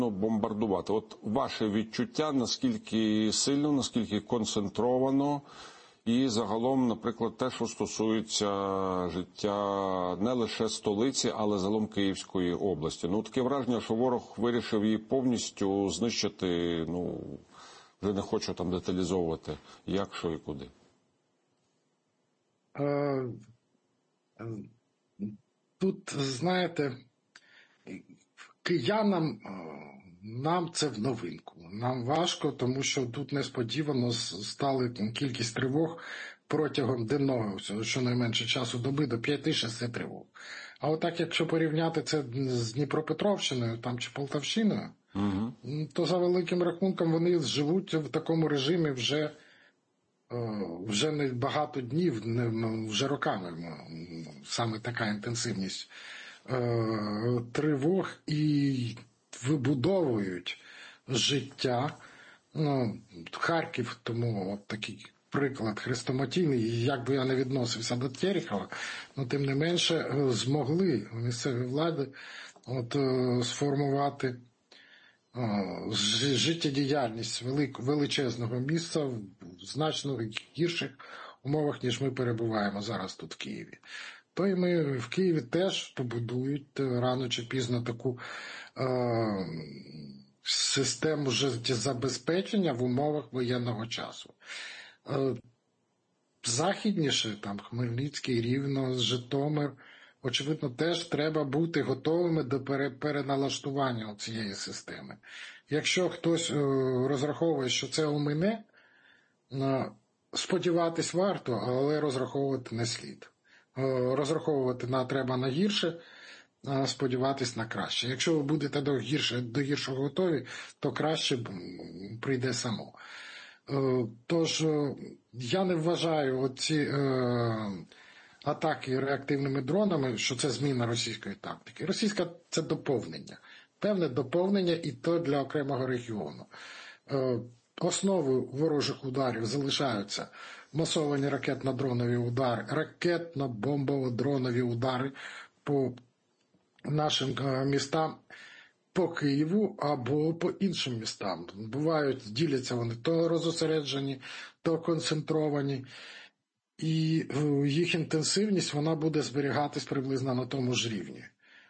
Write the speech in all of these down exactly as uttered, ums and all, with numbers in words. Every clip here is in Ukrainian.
бомбардувати. От ваше відчуття, наскільки сильно, наскільки концентровано, і загалом, наприклад, те, що стосується життя не лише столиці, але загалом Київської області. Ну, таке враження, що ворог вирішив її повністю знищити, ну, вже не хочу там деталізовувати, як, що і куди. Тут, знаєте, киянам, нам це в новинку. Нам важко, тому що тут несподівано стали кількість тривог протягом денного, щонайменше часу доби, до п'яти-шести тривог. А отак, якщо порівняти це з Дніпропетровщиною там, чи Полтавщиною, угу. то за великим рахунком вони живуть в такому режимі вже, вже не багато днів, не, вже роками, саме така інтенсивність тривог, і вибудовують життя. Ну, Харків, тому от такий приклад хрестоматійний, як би я не відносився до Терехова, але тим не менше змогли місцеві влади от, сформувати о, життєдіяльність велик, величезного міста в значно гірших умовах, ніж ми перебуваємо зараз тут в Києві. То і ми в Києві теж побудують рано чи пізно таку е, систему життєзабезпечення в умовах воєнного часу. Е, західніше, там Хмельницький, Рівно, Житомир, очевидно, теж треба бути готовими до переналаштування цієї системи. Якщо хтось е, розраховує, що це у мене, е, сподіватись варто, але розраховувати не слід. Розраховувати на треба на гірше, сподіватись на краще. Якщо ви будете до, гірше, до гіршого готові, то краще прийде само. Тож, я не вважаю оці е, атаки реактивними дронами, що це зміна російської тактики. Російська – це доповнення. Певне доповнення, і то для окремого регіону. Е, Основою ворожих ударів залишаються масовані ракетно-дронові удари, ракетно-бомбово-дронові удари по нашим містам, по Києву або по іншим містам. Бувають, діляться вони то розосереджені, то концентровані. І їх інтенсивність вона буде зберігатись приблизно на тому ж рівні.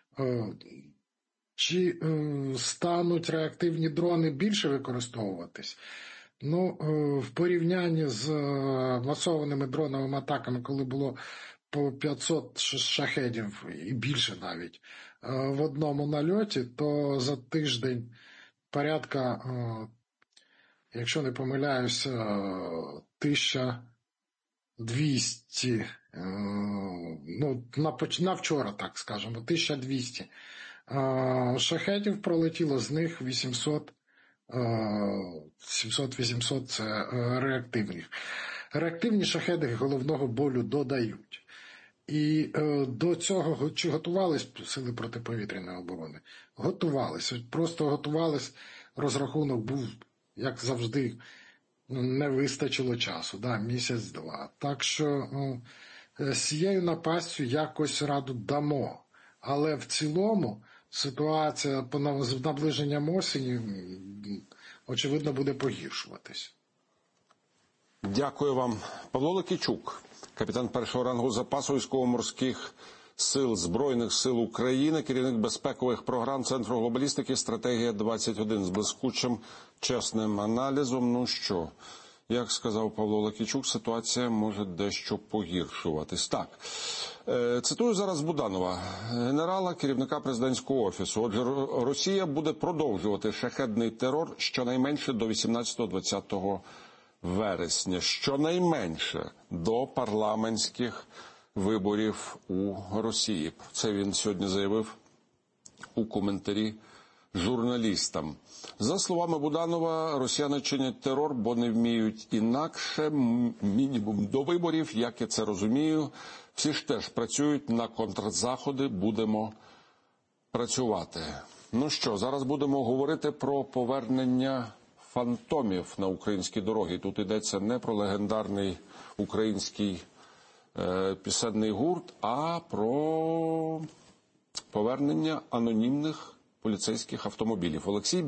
Чи е, стануть реактивні дрони більше використовуватись? Ну, е, в порівнянні з е, масованими дроновими атаками, коли було по п'ятсот шахедів і більше навіть е, в одному нальоті, то за тиждень порядка, е, якщо не помиляюся, тисяча двісті, е, ну, на, на вчора, так скажемо, тисяча двісті шахедів пролетіло, з них вісімсот, сімсот-вісімсот це реактивних. Реактивні шахеди головного болю додають. І до цього чи готувались сили протиповітряної оборони? Готувались. Просто готувались, розрахунок був, як завжди, не вистачило часу, да, місяць-два. Так що з цією напастю якось раду дамо. Але в цілому ситуація з наближенням осені, очевидно, буде погіршуватись. Дякую вам. Павло Лакійчук, капітан першого рангу запасу військово-морських сил Збройних сил України, керівник безпекових програм Центру глобалістики «Стратегія двадцять один» з блискучим, чесним аналізом. Ну що, як сказав Павло Лакійчук, ситуація може дещо погіршуватись. Так, цитую зараз Буданова, генерала, керівника президентського офісу. Отже, Росія буде продовжувати шахедний терор щонайменше до вісімнадцятого-двадцятого вересня. Щонайменше до парламентських виборів у Росії. Це він сьогодні заявив у коментарі журналістам. За словами Буданова, росіяни чинять терор, бо не вміють інакше, мінімум до виборів, як я це розумію. Всі ж теж працюють на контрзаходи, будемо працювати. Ну що, зараз будемо говорити про повернення фантомів на українські дороги. Тут йдеться не про легендарний український е, пісенний гурт, а про повернення анонімних поліцейських автомобілів. Олексій